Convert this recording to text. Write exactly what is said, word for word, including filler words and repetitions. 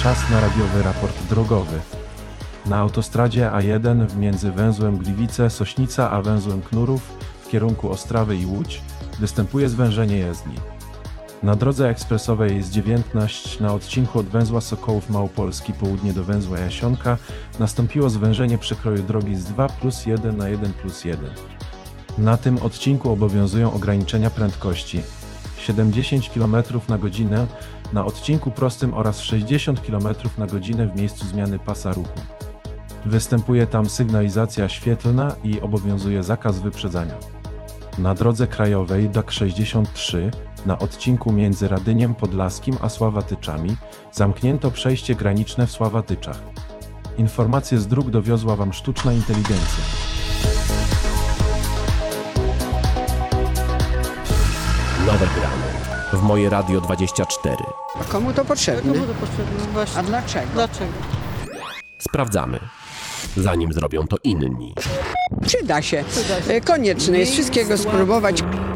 czas na radiowy raport drogowy. Na autostradzie A jeden między węzłem Gliwice-Sośnica a węzłem Knurów w kierunku Ostrawy i Łódź występuje zwężenie jezdni. Na drodze ekspresowej S dziewiętnaście na odcinku od węzła Sokołów Małopolski południe do węzła Jasionka nastąpiło zwężenie przekroju drogi z dwa plus jeden na jeden plus jeden. Na tym odcinku obowiązują ograniczenia prędkości siedemdziesiąt kilometrów na godzinę na odcinku prostym oraz sześćdziesiąt kilometrów na godzinę w miejscu zmiany pasa ruchu. Występuje tam sygnalizacja świetlna i obowiązuje zakaz wyprzedzania. Na drodze krajowej D A K sześćdziesiąt trzy na odcinku między Radyniem Podlaskim a Sławatyczami zamknięto przejście graniczne w Sławatyczach. Informacje z dróg dowiozła Wam sztuczna inteligencja. Nowe gramy w Moje Radio dwadzieścia cztery. A komu to potrzebne? Komu to potrzebne? Właśnie. A dlaczego? Dlaczego? Sprawdzamy, zanim zrobią to inni. Przyda się. Przyda się. Konieczne jest wszystkiego spróbować.